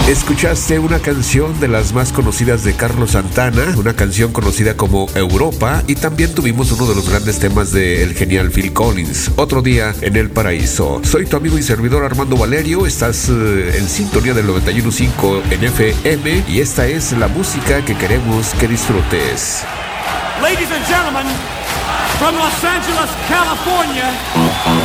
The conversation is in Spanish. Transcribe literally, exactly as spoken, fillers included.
Escuchaste una canción de las más conocidas de Carlos Santana, una canción conocida como Europa, y también tuvimos uno de los grandes temas del genial Phil Collins, Otro día en el paraíso. Soy tu amigo y servidor Armando Valerio, estás uh, en sintonía del noventa y uno punto cinco en F M y esta es la música que queremos que disfrutes. Ladies and gentlemen, from Los Angeles, California,